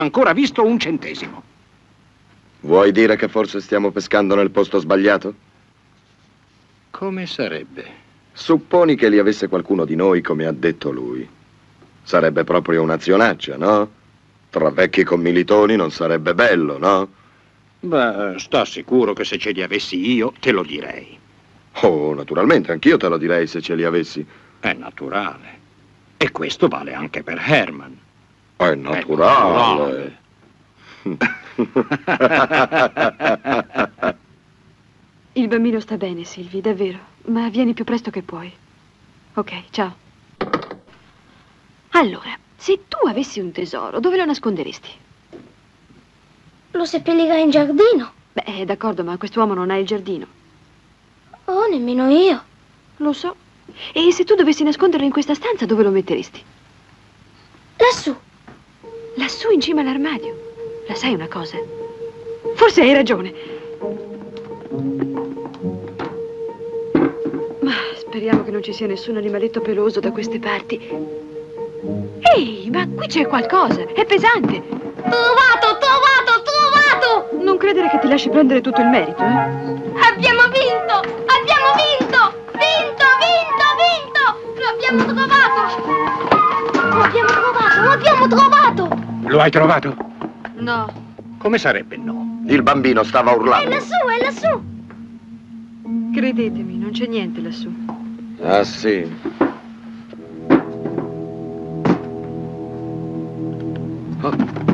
ancora visto un centesimo. Vuoi dire che forse stiamo pescando nel posto sbagliato? Come sarebbe? Supponi che li avesse qualcuno di noi, come ha detto lui. Sarebbe proprio un'azionaccia, no? Tra vecchi commilitoni non sarebbe bello, no? Beh, sta sicuro che se ce li avessi io, te lo direi. Oh, naturalmente, anch'io te lo direi se ce li avessi. È naturale. E questo vale anche per Herman. È naturale. Il bambino sta bene, Sylvie, davvero. Ma vieni più presto che puoi. Ok, ciao. Allora, se tu avessi un tesoro, dove lo nasconderesti? Lo seppellirà in giardino. Beh, d'accordo, ma quest'uomo non ha il giardino. Oh, nemmeno io. Lo so. E se tu dovessi nasconderlo in questa stanza, dove lo metteresti? Lassù. Lassù in cima all'armadio. La sai una cosa? Forse hai ragione. Ma speriamo che non ci sia nessun animaletto peloso da queste parti. Ehi, ma qui c'è qualcosa. È pesante. Trovato, trovato, trovato! Non credere che ti lasci prendere tutto il merito, eh? Abbiamo vinto! Abbiamo vinto! Vinto, vinto, vinto! Lo abbiamo trovato! Lo abbiamo trovato! Lo abbiamo trovato! Lo hai trovato? No. Come sarebbe no? Il bambino stava È urlando. lassù, è lassù! Credetemi, non c'è niente lassù. Ah, sì. Oh.